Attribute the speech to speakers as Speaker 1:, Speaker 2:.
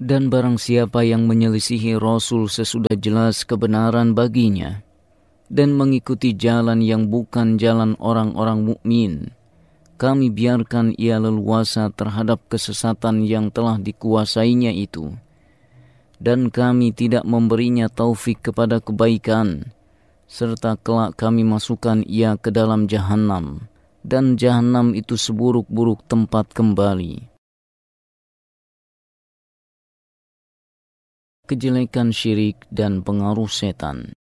Speaker 1: Dan barang siapa yang menyelisihi Rasul sesudah jelas kebenaran baginya, dan mengikuti jalan yang bukan jalan orang-orang mukmin, kami biarkan ia leluasa terhadap kesesatan yang telah dikuasainya itu. Dan kami tidak memberinya taufik kepada kebaikan, serta kelak kami masukkan ia ke dalam Jahannam, dan Jahannam itu seburuk-buruk tempat kembali. Kejelekan syirik dan pengaruh setan.